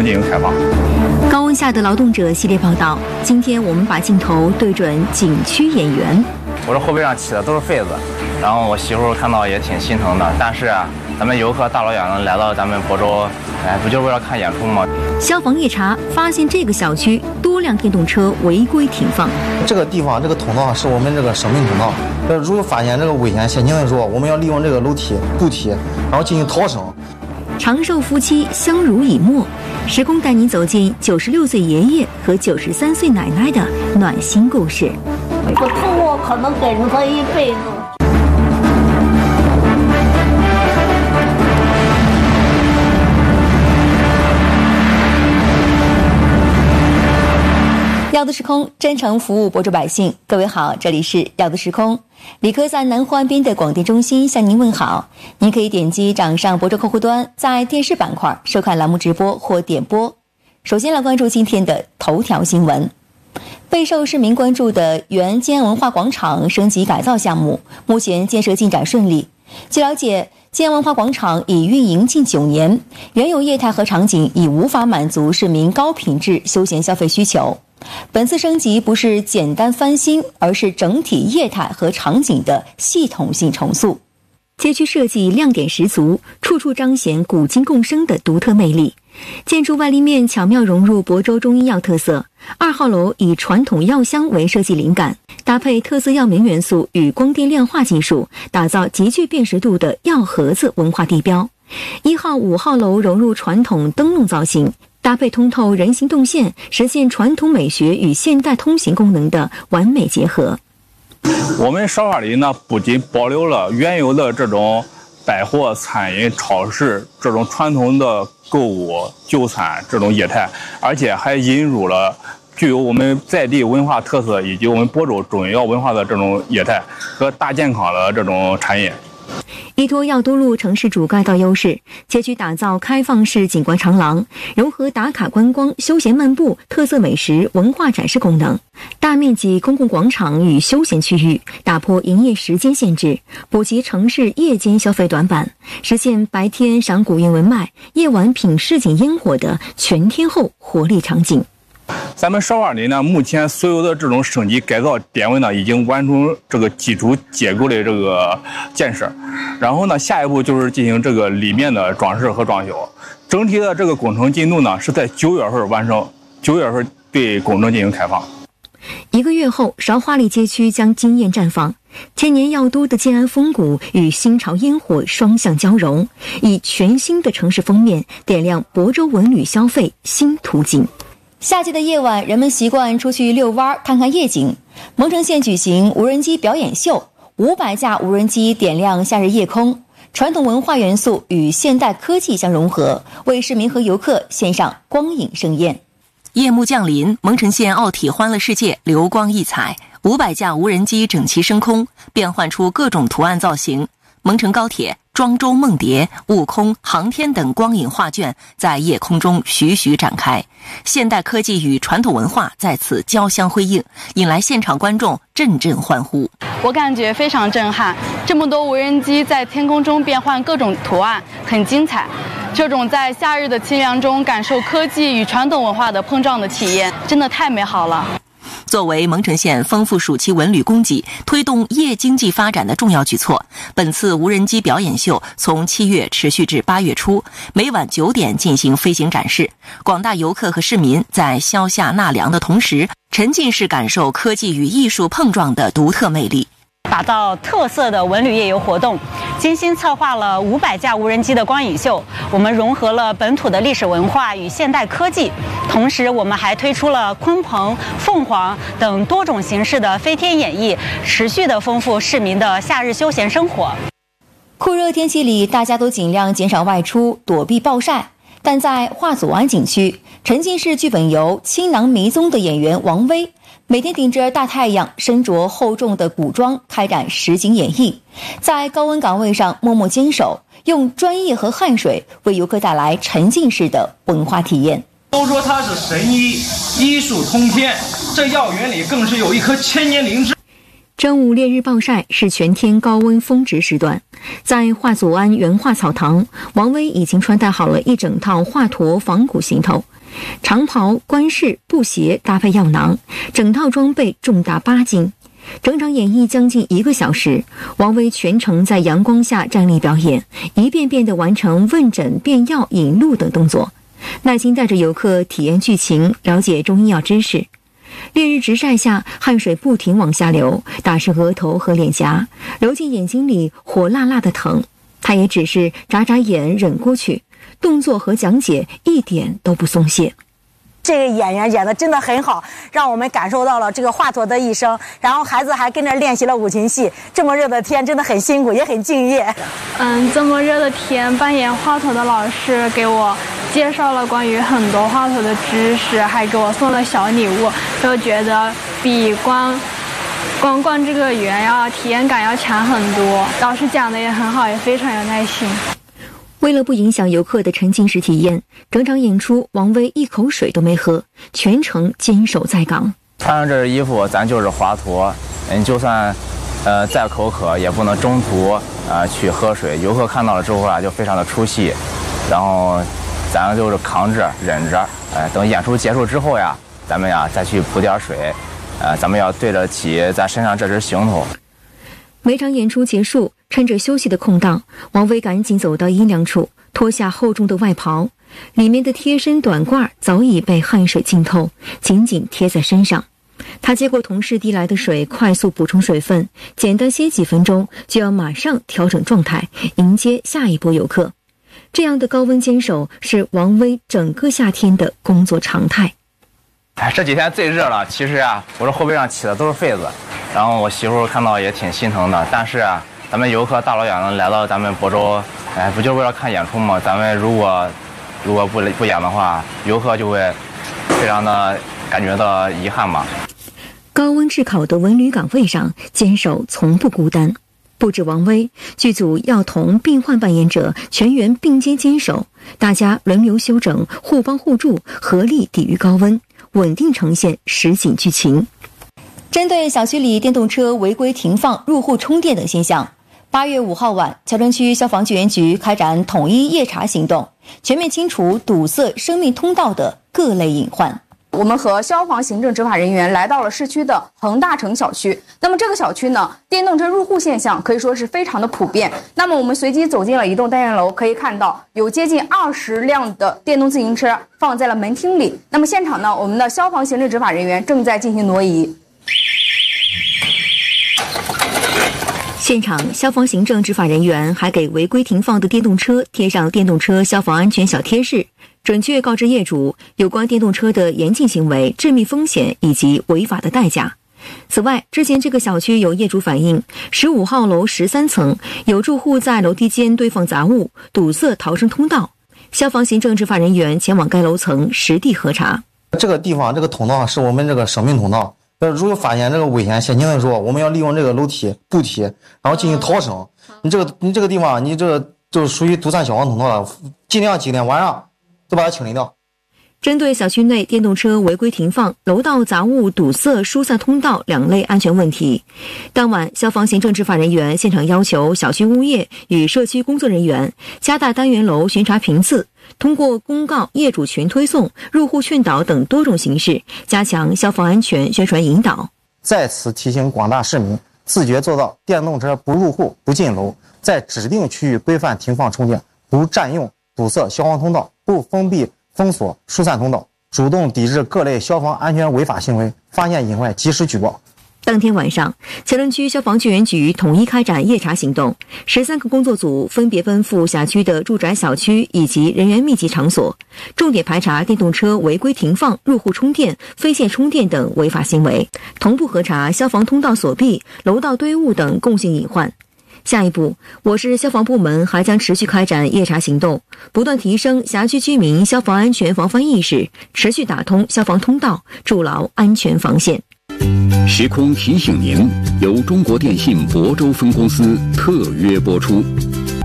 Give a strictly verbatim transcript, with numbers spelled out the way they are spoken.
进行开放。 高温下的劳动者系列报道，今天我们把镜头对准景区演员。 我这后背上起的都是痱子，然后我媳妇看到也挺心疼的。但是啊，咱们游客大老远的来到咱们亳州，哎，不就是为了看演出吗？ 消防夜查发现，这个小区多辆电动车违规停放。 这个地方这个通道是我们这个生命通道，呃，如果发现这个危险现情的时候，我们要利用这个楼梯、渡梯，然后进行逃生。 长寿夫妻相濡以沫，时空带你走进九十六岁爷爷和九十三岁奶奶的暖心故事。 我疼，我可能跟着他一辈子。 耀的时空真诚服务亳州百姓，各位好，这里是耀的时空。李科在南湖岸边的广电中心向您问好。您可以点击掌上亳州客户端，在电视板块收看栏目直播或点播。首先来关注今天的头条新闻。备受市民关注的原建安文化广场升级改造项目，目前建设进展顺利。据了解，建安文化广场已运营近九年，原有业态和场景已无法满足市民高品质休闲消费需求。本次升级不是简单翻新，而是整体业态和场景的系统性重塑。街区设计亮点十足，处处彰显古今共生的独特魅力。建筑外立面巧妙融入亳州中医药特色。二号楼以传统药香为设计灵感，搭配特色药名元素与光电量化技术，打造极具辨识度的药盒子文化地标。一号、五号楼融入传统灯笼造型，搭配通透人行动线，实现传统美学与现代通行功能的完美结合。 我们烧花里呢，不仅保留了原有的这种百货、餐饮、超市这种传统的购物、就餐这种业态，而且还引入了具有我们在地文化特色以及我们亳州中医药文化的这种业态和大健康的这种产业。 依托耀都路城市主干道优势，街区打造开放式景观长廊，融合打卡观光、休闲漫步、特色美食、文化展示功能。大面积公共广场与休闲区域，打破营业时间限制，补齐城市夜间消费短板，实现白天赏古韵文脉，夜晚品市井烟火的全天候活力场景。 咱们烧花里呢，目前所有的这种升级改造点位呢，已经完成这个基础结构的这个建设，然后呢，下一步就是进行这个里面的装饰和装修。整体的这个工程进度呢，是在九月份完成，九月份对公众进行开放。 一个月后，韶花里街区将惊艳绽放。千年药都的建安风骨与新潮烟火双向交融，以全新的城市封面点亮亳州文旅消费新途径。夏季的夜晚，人们习惯出去遛弯看看夜景。蒙城县举行无人机表演秀，五百架无人机点亮夏日夜空，传统文化元素与现代科技相融合，为市民和游客献上光影盛宴。 夜幕降临，蒙城县奥体欢乐世界流光溢彩，五百架无人机整齐升空，变换出各种图案造型。蒙城高铁、庄周梦蝶、悟空、航天等光影画卷在夜空中徐徐展开，现代科技与传统文化在此交相辉映，引来现场观众阵阵欢呼。 我感觉非常震撼，这么多无人机在天空中变换各种图案，很精彩。这种在夏日的清凉中感受科技与传统文化的碰撞的体验，真的太美好了。 作为蒙城县丰富暑期文旅供给、推动夜经济发展的重要举措，本次无人机表演秀从七月持续至八月初，每晚九点进行飞行展示。广大游客和市民在消夏纳凉的同时，沉浸式感受科技与艺术碰撞的独特魅力。 打造特色的文旅夜游活动，精心策划了五百架无人机的光影秀。我们融合了本土的历史文化与现代科技，同时我们还推出了鲲鹏、凤凰等多种形式的飞天演绎，持续的丰富市民的夏日休闲生活。 酷热天气里，大家都尽量减少外出，躲避暴晒。但在华祖湾景区，沉浸式剧本游《青囊迷踪》的演员王威，每天顶着大太阳，身着厚重的古装，开展实景演绎，在高温岗位上默默坚守，用专业和汗水为游客带来沉浸式的文化体验。 都说它是神医，医术通天，这药园里更是有一颗千年灵芝。 正午烈日暴晒是全天高温峰值时段，在华祖庵原画草堂，王威已经穿戴好了一整套华佗仿古行头，长袍、冠饰、布鞋搭配药囊，整套装备重达八斤。整场演绎将近一个小时，王威全程在阳光下站立表演，一遍遍地完成问诊、变药、引路等动作，耐心带着游客体验剧情，了解中医药知识。烈日直晒下，汗水不停往下流，打湿额头和脸颊，流进眼睛里，火辣辣的疼。他也只是眨眨眼忍过去，动作和讲解一点都不松懈。 这个演员演的真的很好，让我们感受到了这个华佗的一生。然后孩子还跟着练习了五禽戏，这么热的天真的很辛苦，也很敬业。 嗯，这么热的天，扮演华佗的老师给我介绍了关于很多华佗的知识，还给我送了小礼物，就觉得比光光逛这个园要体验感要强很多。老师讲的也很好，也非常有耐心。 为了不影响游客的沉浸式体验，整场演出王威一口水都没喝，全程坚守在岗。 穿上这身衣服，咱就是华佗，嗯，就算呃再口渴，也不能中途呃去喝水。游客看到了之后啊，就非常的出戏，然后咱就是扛着忍着，哎、呃，等演出结束之后呀，咱们呀再去补点水，呃，咱们要对得起咱身上这身行头。 每场演出结束，趁着休息的空档，王威赶紧走到阴凉处，脱下厚重的外袍，里面的贴身短褂早已被汗水浸透，紧紧贴在身上。他接过同事递来的水，快速补充水分，简单歇几分钟，就要马上调整状态，迎接下一波游客。这样的高温坚守是王威整个夏天的工作常态。 哎，这几天最热了，其实啊，我这后背上起的都是痱子，然后我媳妇看到也挺心疼的。但是啊，咱们游客大老远的来到咱们亳州，哎，不就是为了看演出吗？咱们如果如果不不演的话，游客就会非常的感觉到遗憾嘛。 高温炙烤的文旅岗位上，坚守从不孤单。不止王威，剧组要同病患扮演者全员并肩坚守，大家轮流休整，互帮互助，合力抵御高温，稳定呈现实景剧情。针对小区里电动车违规停放、入户充电等现象，八月五号晚，桥城区消防救援局开展统一夜查行动，全面清除堵塞生命通道的各类隐患。 我们和消防行政执法人员来到了市区的恒大城小区。那么这个小区呢，电动车入户现象可以说是非常的普遍。那么我们随即走进了一栋单元楼，可以看到有接近二十辆的电动自行车放在了门厅里。那么现场呢，我们的消防行政执法人员正在进行挪移。 现场，消防行政执法人员还给违规停放的电动车贴上电动车消防安全小贴士，准确告知业主有关电动车的严禁行为、致命风险以及违法的代价。此外，之前这个小区有业主反映，十五号楼十三层有住户在楼梯间堆放杂物，堵塞逃生通道。消防行政执法人员前往该楼层实地核查。 这个地方这个通道是我们这个生命通道。如果发现这个危险险情的时候，我们要利用这个楼梯、步梯，然后进行逃生。你这个你这个地方，你这个就属于堵塞消防通道了，尽量今天晚上就把它清理掉。 针对小区内电动车违规停放、楼道杂物堵塞疏散通道两类安全问题，当晚消防行政执法人员现场要求小区物业与社区工作人员加大单元楼巡查频次，通过公告、业主群推送、入户劝导等多种形式，加强消防安全宣传引导。 再次提醒广大市民，自觉做到电动车不入户、不进楼，在指定区域规范停放充电，不占用堵塞消防通道，不封闭封锁疏散通道，主动抵制各类消防安全违法行为，发现隐患及时举报。 当天晚上，桥城区消防救援局统一开展夜查行动，十三个工作组分别奔赴辖区的住宅小区以及人员密集场所，重点排查电动车违规停放、入户充电、非线充电等违法行为，同步核查消防通道锁闭、楼道堆物等共性隐患。下一步，我市消防部门还将持续开展夜查行动，不断提升辖区居民消防安全防范意识，持续打通消防通道，筑牢安全防线。 时空提醒您，由中国电信亳州分公司特约播出。